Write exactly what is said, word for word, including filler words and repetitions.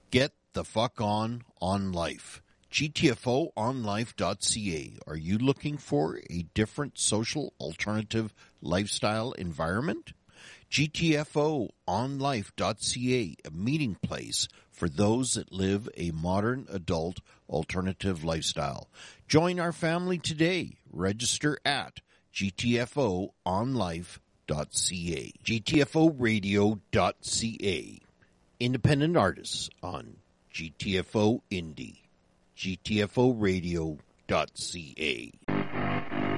Get the fuck on on life. G T F O on life dot C A. Are you looking for a different social alternative lifestyle environment? G T F O on life dot C A, a meeting place for those that live a modern adult alternative lifestyle. Join our family today. Register at G T F O on life dot C A. G T F O radio dot C A. Independent artists on G T F O Indie. G T F O radio dot C A.